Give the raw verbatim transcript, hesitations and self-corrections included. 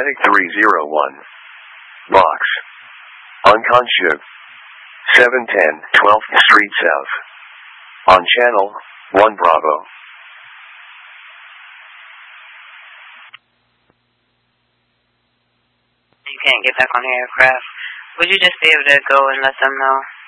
Medic three zero one. Box. Unconscious. seven ten twelfth Street South. On channel one Bravo. You can't get back on the aircraft. Would you just be able to go and let them know?